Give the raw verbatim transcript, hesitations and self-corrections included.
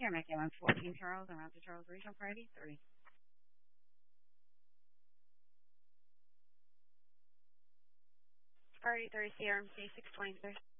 Sierra Mike one fourteen Charles and Route to Charles Regional Priority three. Priority three, C R M C six twenty-three.